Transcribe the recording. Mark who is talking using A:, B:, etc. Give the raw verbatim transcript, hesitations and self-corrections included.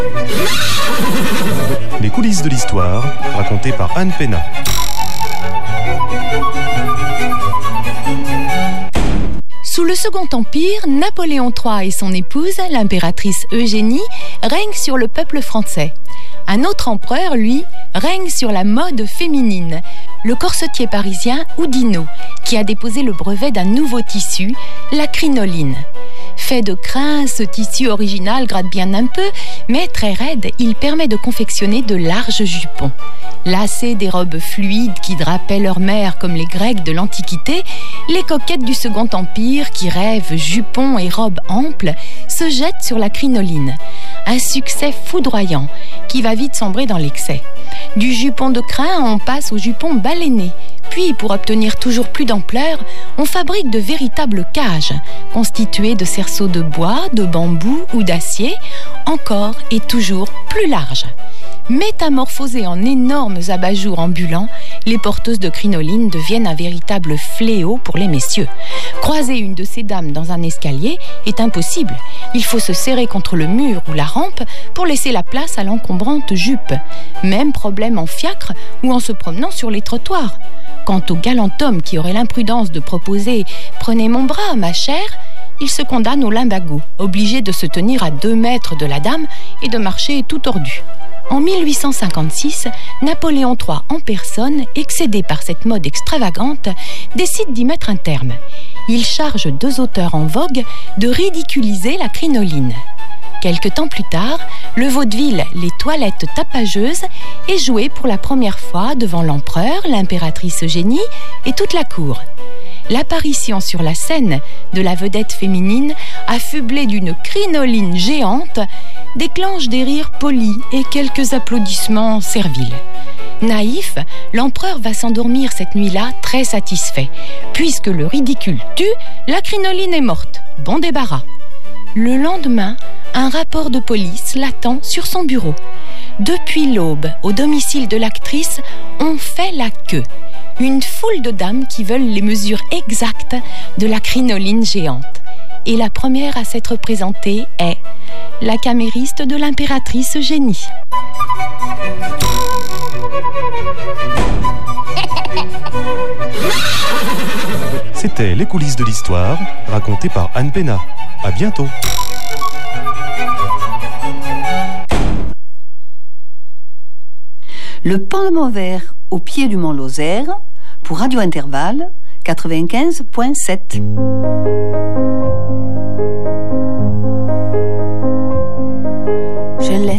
A: Les coulisses de l'histoire, racontées par Anne Pénat.
B: Sous le Second Empire, Napoléon trois et son épouse, l'impératrice Eugénie, règnent sur le peuple français. Un autre empereur, lui, règne sur la mode féminine, le corsetier parisien Oudinot, qui a déposé le brevet d'un nouveau tissu, la crinoline. Fait de crin, ce tissu original gratte bien un peu, mais très raide, il permet de confectionner de larges jupons. Lassées des robes fluides qui drapaient leur mère comme les Grecs de l'Antiquité, les coquettes du Second Empire, qui rêvent jupons et robes amples, se jettent sur la crinoline. Un succès foudroyant qui va vite sombrer dans l'excès. Du jupon de crin, on passe au jupon baleiné. Puis, pour obtenir toujours plus d'ampleur, on fabrique de véritables cages, constituées de cerceaux de bois, de bambou ou d'acier, encore et toujours plus larges. Métamorphosées en énormes abat-jours ambulants, les porteuses de crinoline deviennent un véritable fléau pour les messieurs. Croiser une de ces dames dans un escalier est impossible. Il faut se serrer contre le mur ou la rampe pour laisser la place à l'encombrante jupe. Même problème en fiacre ou en se promenant sur les trottoirs. Quant au galant homme qui aurait l'imprudence de proposer « Prenez mon bras, ma chère », il se condamne au limbago, obligé de se tenir à deux mètres de la dame et de marcher tout tordu. En mille huit cent cinquante-six, Napoléon trois en personne, excédé par cette mode extravagante, décide d'y mettre un terme. Il charge deux auteurs en vogue de ridiculiser la crinoline. Quelque temps plus tard, le vaudeville « Les toilettes tapageuses » est joué pour la première fois devant l'empereur, l'impératrice Eugénie et toute la cour. L'apparition sur la scène de la vedette féminine, affublée d'une crinoline géante, déclenche des rires polis et quelques applaudissements serviles. Naïf, l'empereur va s'endormir cette nuit-là très satisfait. Puisque le ridicule tue, la crinoline est morte. Bon débarras. Le lendemain, un rapport de police l'attend sur son bureau. Depuis l'aube, au domicile de l'actrice, on fait la queue. Une foule de dames qui veulent les mesures exactes de la crinoline géante. Et la première à s'être présentée est la camériste de l'impératrice Eugénie.
A: C'était Les coulisses de l'histoire, racontées par Anne Pénat. À bientôt.
C: Le Parlement vert au pied du mont Lozère pour Radio Intervalle quatre-vingt-quinze point sept. Je l'ai.